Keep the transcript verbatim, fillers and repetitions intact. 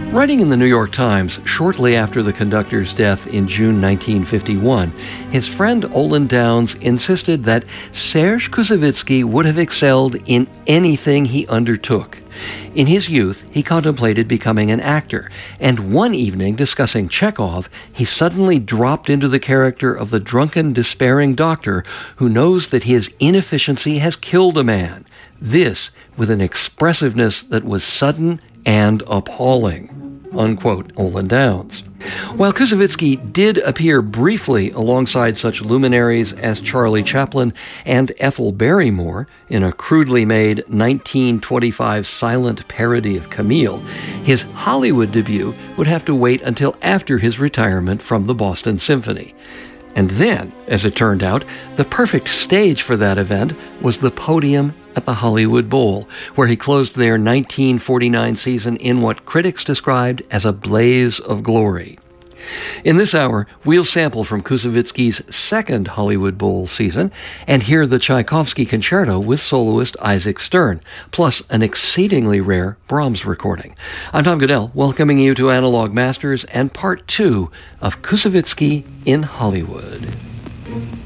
Writing in the New York Times shortly after the conductor's death in June nineteen fifty-one, his friend Olin Downs insisted that Serge Koussevitzky would have excelled in anything he undertook. In his youth, he contemplated becoming an actor, and one evening discussing Chekhov, he suddenly dropped into the character of the drunken, despairing doctor who knows that his inefficiency has killed a man. This with an expressiveness that was sudden and appalling. Unquote, Olin Downs. While Koussevitzky did appear briefly alongside such luminaries as Charlie Chaplin and Ethel Barrymore in a crudely made nineteen twenty-five silent parody of Camille, his Hollywood debut would have to wait until after his retirement from the Boston Symphony. And then, as it turned out, the perfect stage for that event was the podium at the Hollywood Bowl, where he closed their nineteen forty-nine season in what critics described as a blaze of glory. In this hour, we'll sample from Koussevitzky's second Hollywood Bowl season and hear the Tchaikovsky Concerto with soloist Isaac Stern, plus an exceedingly rare Brahms recording. I'm Tom Goodell, welcoming you to Analog Masters and part two of Koussevitzky in Hollywood.